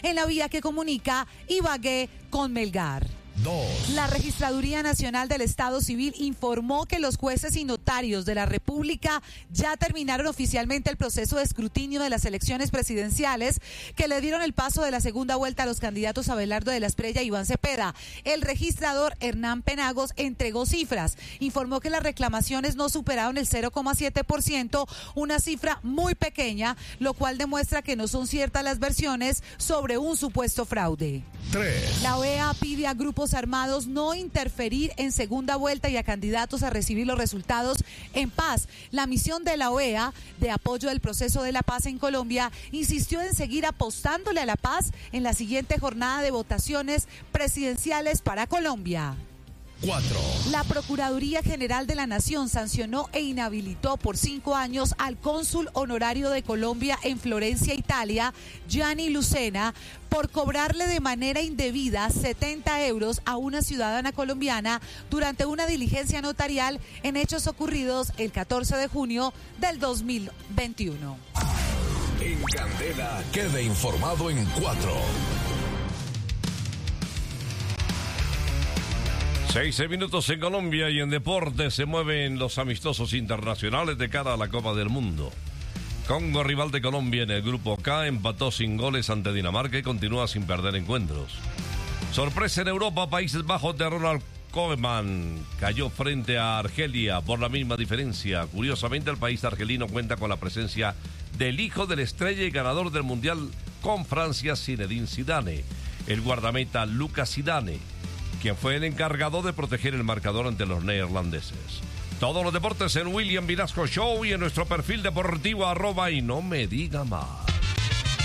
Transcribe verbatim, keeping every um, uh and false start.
en la vía que comunica Ibagué con Melgar. Dos. La Registraduría Nacional del Estado Civil informó que los jueces y notarios de la República ya terminaron oficialmente el proceso de escrutinio de las elecciones presidenciales que le dieron el paso de la segunda vuelta a los candidatos Abelardo de la Espriella y Iván Cepeda. El registrador Hernán Penagos entregó cifras. Informó que las reclamaciones no superaron el cero coma siete por ciento, una cifra muy pequeña, lo cual demuestra que no son ciertas las versiones sobre un supuesto fraude. Tres. La O E A pide a grupos armados no interferir en segunda vuelta y a candidatos a recibir los resultados en paz. La misión de la O E A de apoyo del proceso de la paz en Colombia insistió en seguir apostándole a la paz en la siguiente jornada de votaciones presidenciales para Colombia. Cuatro. La Procuraduría General de la Nación sancionó e inhabilitó por cinco años al cónsul honorario de Colombia en Florencia, Italia, Gianni Lucena, por cobrarle de manera indebida setenta euros a una ciudadana colombiana durante una diligencia notarial en hechos ocurridos el catorce de junio del dos mil veintiuno. En Candela, quede informado en cuatro. Seis minutos en Colombia y en deporte se mueven los amistosos internacionales de cara a la Copa del Mundo. Congo, rival de Colombia en el grupo K, empató sin goles ante Dinamarca y continúa sin perder encuentros. Sorpresa en Europa, Países Bajos de Ronald Koeman cayó frente a Argelia por la misma diferencia. Curiosamente, el país argelino cuenta con la presencia del hijo de la estrella y ganador del Mundial con Francia, Zinedine Zidane, el guardameta Lucas Zidane, quien fue el encargado de proteger el marcador ante los neerlandeses. Todos los deportes en William Vinasco Show y en nuestro perfil deportivo arroba y no me diga más.